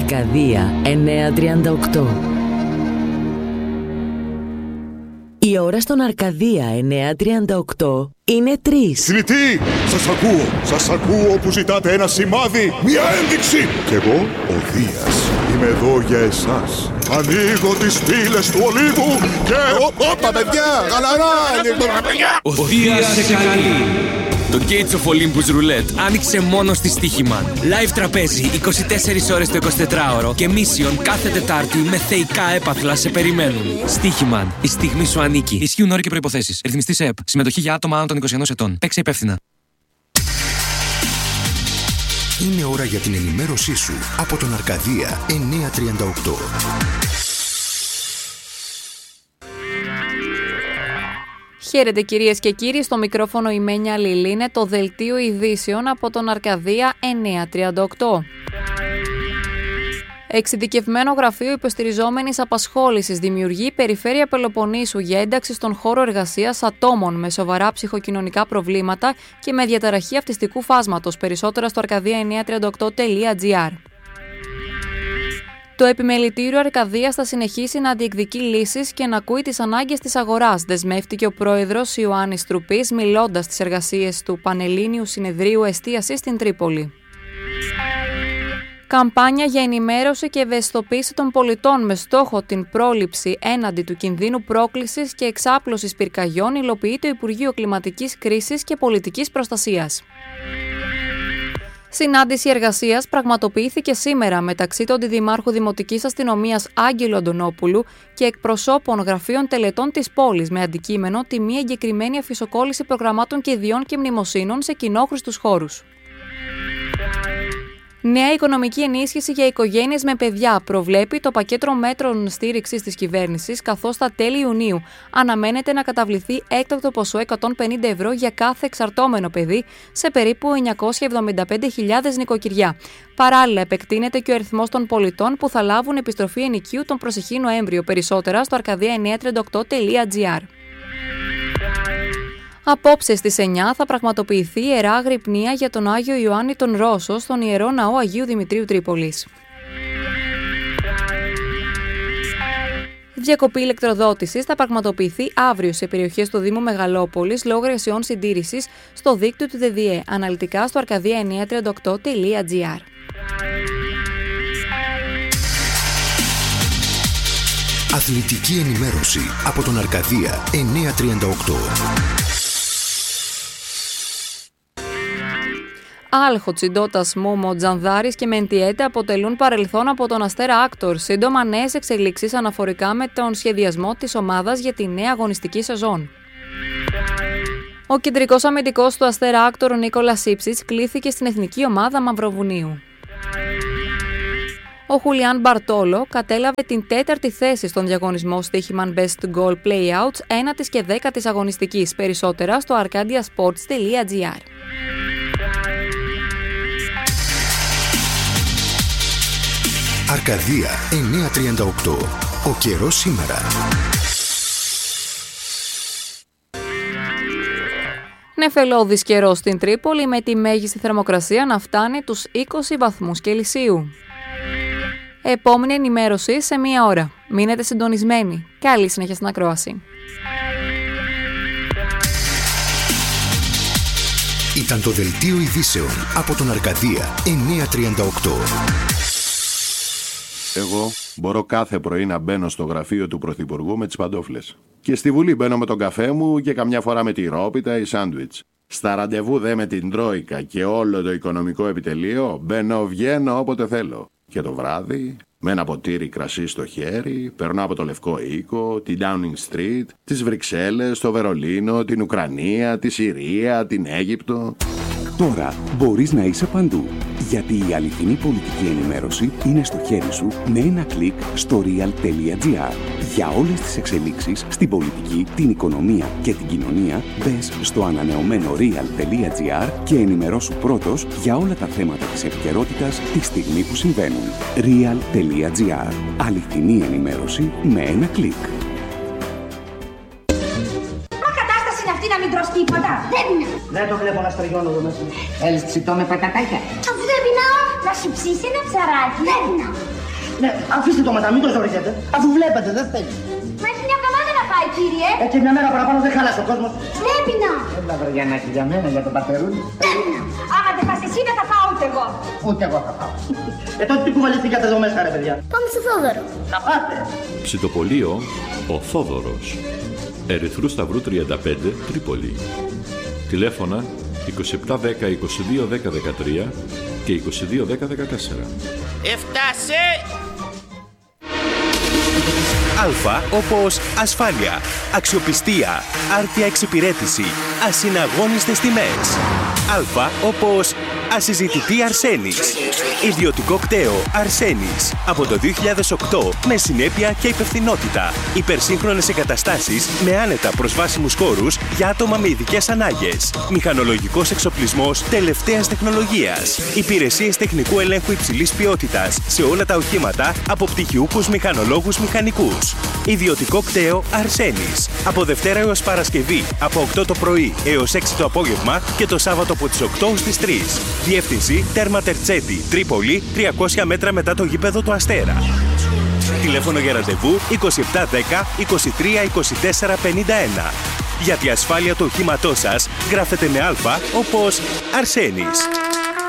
Αρκαδία 938. Η ώρα στον Αρκαδία 938 είναι 3. Θνητή! Σας ακούω που ζητάτε ένα σημάδι, μια ένδειξη! Κι εγώ, ο Δίας, είμαι εδώ για εσάς. Ανοίγω τις πύλες του Ολύβου και... Όπα παιδιά, γαλαρά! Ο Δίας σε καλεί. Το Gates of Olympus Roulette άνοιξε μόνο στη Στοίχημαν. Live τραπέζι 24 ώρες το 24ωρο και mission κάθε Τετάρτη με θεϊκά έπαθλα σε περιμένουν. Στοίχημαν. Η στιγμή σου ανήκει. Ισχύουν όροι και προϋποθέσεις. Ρυθμιστής ΕΕΠ. Συμμετοχή για άτομα άνω των 21 ετών. Παίξε υπεύθυνα. Είναι ώρα για την ενημέρωσή σου από τον Αρκαδία 938. Χαίρετε κυρίες και κύριοι, στο μικρόφωνο η Μένια Λιλή, είναι το δελτίο ειδήσεων από τον Αρκαδία 938. Εξειδικευμένο γραφείο υποστηριζόμενης απασχόλησης δημιουργεί Περιφέρεια Πελοποννήσου για ένταξη στον χώρο εργασίας ατόμων με σοβαρά ψυχοκοινωνικά προβλήματα και με διαταραχή αυτιστικού φάσματος. Περισσότερα στο arkadia938.gr. Το Επιμελητήριο Αρκαδίας θα συνεχίσει να διεκδικεί λύσεις και να ακούει τις ανάγκες της αγοράς, δεσμεύτηκε ο πρόεδρος Ιωάννης Τρουπής, μιλώντας στις εργασίες του Πανελλήνιου Συνεδρίου Εστίασης στην Τρίπολη. Καμπάνια για ενημέρωση και ευαισθητοποίηση των πολιτών με στόχο την πρόληψη έναντι του κινδύνου πρόκλησης και εξάπλωσης πυρκαγιών υλοποιεί το Υπουργείο Κλιματικής Κρίσης και Πολιτικής Προστασίας. Συνάντηση εργασίας πραγματοποιήθηκε σήμερα μεταξύ του Αντιδημάρχου Δημοτικής Αστυνομίας Άγγελου Αντωνόπουλου και εκπροσώπων γραφείων τελετών της πόλης με αντικείμενο τη μη εγκεκριμένη αφισοκόλληση προγραμμάτων κηδιών και μνημοσύνων σε κοινόχρηστους χώρους. Νέα οικονομική ενίσχυση για οικογένειες με παιδιά προβλέπει το πακέτο μέτρων στήριξης της κυβέρνησης, καθώς στα τέλη Ιουνίου αναμένεται να καταβληθεί έκτακτο ποσό 150 ευρώ για κάθε εξαρτώμενο παιδί σε περίπου 975.000 νοικοκυριά. Παράλληλα, επεκτείνεται και ο αριθμός των πολιτών που θα λάβουν επιστροφή ενοικίου τον προσεχή Νοέμβριο. Περισσότερα στο arkadia938.gr. Απόψε στις 9 θα πραγματοποιηθεί ιερά αγρυπνία για τον Άγιο Ιωάννη τον Ρώσο στον Ιερό Ναό Αγίου Δημητρίου Τρίπολης. Διακοπή ηλεκτροδότησης θα πραγματοποιηθεί αύριο σε περιοχές του Δήμου Μεγαλόπολης λόγω εργασιών συντήρησης στο δίκτυο του ΔΔΕ. Αναλυτικά στο arkadia938.gr. Αθλητική ενημέρωση από τον Αρκαδία 938. Άλχο, Τσιντότας, Μούμο, Τζανδάρης και Μεντιέτε αποτελούν παρελθόν από τον Αστέρα Άκτορ. Σύντομα νέες εξελίξεις αναφορικά με τον σχεδιασμό της ομάδας για τη νέα αγωνιστική σεζόν. Ο κεντρικός αμυντικός του Αστέρα Άκτορ, ο Νίκολας Σύψιτς, κλήθηκε στην εθνική ομάδα Μαυροβουνίου. Ο Χουλιάν Μπαρτόλο κατέλαβε την 4η θέση στον διαγωνισμό Στοίχημαν Best Goal Playouts 1ης και 10ης αγωνιστικής. Περισσότερα στο arkadiasports.gr. Αρκαδία 938. Ο καιρός σήμερα. Νεφελώδης καιρός στην Τρίπολη με τη μέγιστη θερμοκρασία να φτάνει τους 20 βαθμούς Κελσίου. Επόμενη ενημέρωση σε 1 ώρα. Μείνετε συντονισμένοι. Καλή συνέχεια στην ακρόαση. Ήταν το δελτίο ειδήσεων από τον Αρκαδία 938. Εγώ μπορώ κάθε πρωί να μπαίνω στο γραφείο του Πρωθυπουργού με τις παντόφλες. Και στη Βουλή μπαίνω με τον καφέ μου και καμιά φορά με τη ρόπιτα ή σάντουιτς. Στα ραντεβού δε με την Τρόικα και όλο το οικονομικό επιτελείο μπαίνω-βγαίνω όποτε θέλω. Και το βράδυ, με ένα ποτήρι κρασί στο χέρι, περνώ από το Λευκό Οίκο, την Downing Street, τις Βρυξέλλες, το Βερολίνο, την Ουκρανία, τη Συρία, την Αίγυπτο. Τώρα μπορείς να είσαι παντού, γιατί η αληθινή πολιτική ενημέρωση είναι στο χέρι σου με ένα κλικ στο real.gr. Για όλες τις εξελίξεις στην πολιτική, την οικονομία και την κοινωνία, μπες στο ανανεωμένο real.gr και ενημερώσου πρώτος για όλα τα θέματα της επικαιρότητας τη στιγμή που συμβαίνουν. real.gr. Αληθινή ενημέρωση με ένα κλικ. Να μην τρως τίποτα. Δεν πεινά. Δεν το βλέπω να στριγώνω εδώ μέσα. Θέλεις ψητό με πατατάκια. Αφού δεν πεινάω, να σου ψήσει ένα ψαράκι. Δεν πεινάω. Ναι, αφήστε το μετά, μην το ζοριζέτε. Αφού βλέπετε, δεν θέλει. Μα έχει μια εβδομάδα να πάει, κύριε. Έτσι μια μέρα παραπάνω δεν χάλασε ο κόσμος. Πρέπει να. Έλα, Βεργιανάκη, για μένα, για τον πατερούλη. Άμα δεν πας εσύ, δεν θα πάω ούτε εγώ. Ούτε εγώ θα πάω. Τότε τι κουβαλήθηκατε εδώ μέσα, ρε παιδιά. Πάμε στο Θόδωρο. Θα πάτε. Ψητοπολείο Ο Θόδωρος. Ερυθρού Σταυρού 35, Τρίπολη. Τηλέφωνα 2710 2210 13 και 2210 14. Έφτασε! Α όπως ασφάλεια, αξιοπιστία, άρτια εξυπηρέτηση, ασυναγώνιστες τιμές. Α όπως ασυζητητή Αρσένης. Ιδιωτικό κτέο Αρσένης. Από το 2008 με συνέπεια και υπευθυνότητα. Υπερσύγχρονες εγκαταστάσεις με άνετα προσβάσιμους χώρους για άτομα με ειδικές ανάγκες. Μηχανολογικός εξοπλισμός τελευταίας τεχνολογίας. Υπηρεσίες τεχνικού ελέγχου υψηλής ποιότητας σε όλα τα οχήματα από πτυχιούχους μηχανολόγους μηχανικούς. Ιδιωτικό κτέο Αρσένης. Από Δευτέρα έως Παρασκευή από 8 το πρωί έως 6 το απόγευμα και το Σάββατο από τις 8 στις 3. Διεύθυνση Τέρμα Τερτσέτη, Τρίπολη, 300 μέτρα μετά το γήπεδο του Αστέρα. Τηλέφωνο για ραντεβού 2710 23 24 51. Για τη ασφάλεια του οχήματός σας γράφετε με Α όπως Αρσένης.